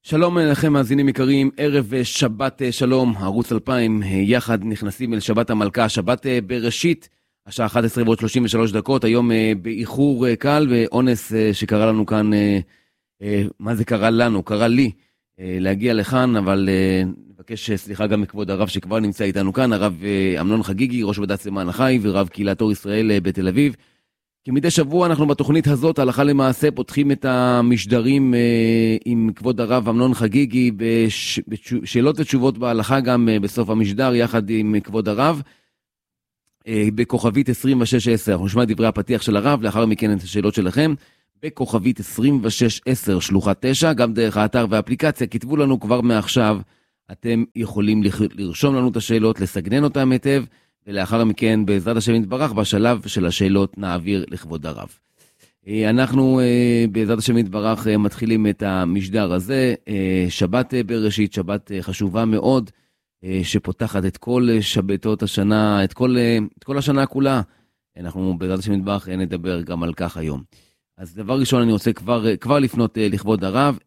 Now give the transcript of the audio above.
שלום לכם מאזינים יקרים, ערב שבת שלום, ערוץ 2000, יחד נכנסים אל שבת המלכה, שבת בראשית, השעה 11:33, היום באיחור קל ואונס שקרה לנו כאן, מה זה קרה לנו? קרה לי להגיע לכאן, אבל נבקש סליחה גם מכבוד הרב שכבר נמצא איתנו כאן, הרב אמנון חגיגי, ראש בד"ץ למען החי ורב קהילת אור ישראל בתל אביב. כמדי שבוע אנחנו בתוכנית הזאת, הלכה למעשה, פותחים את המשדרים עם כבוד הרב אמנון חגיגי, בשאלות ותשובות בהלכה גם בסוף המשדר, יחד עם כבוד הרב, בכוכבית 2610. אנחנו נשמע דברי הפתיח של הרב, לאחר מכן את השאלות שלכם, בכוכבית 2610, שלוחה 9, גם דרך האתר והאפליקציה. כתבו לנו כבר מעכשיו, אתם יכולים לרשום לנו את השאלות, לסגנן אותם היטב, ולאחר מכן, בעזרת השם יתברך, בשלב של השאלות נעביר לכבוד הרב. אנחנו, בעזרת השם יתברך, מתחילים את המשדר הזה, שבת בראשית, שבת חשובה מאוד, שפותחת את כל שבתות השנה, את כל השנה כולה. אנחנו, בעזרת השם יתברך, נדבר גם על כך היום. אז דבר ראשון, אני רוצה כבר לפנות לכבוד הרב,